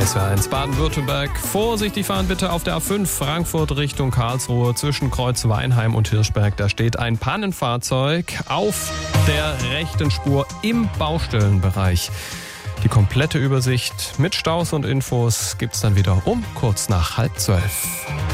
SWR1 Baden-Württemberg. Vorsichtig fahren bitte auf der A5 Frankfurt Richtung Karlsruhe zwischen Kreuz Weinheim und Hirschberg. Da steht ein Pannenfahrzeug auf der rechten Spur im Baustellenbereich. Die komplette Übersicht mit Staus und Infos gibt's dann wieder um kurz nach 11:30.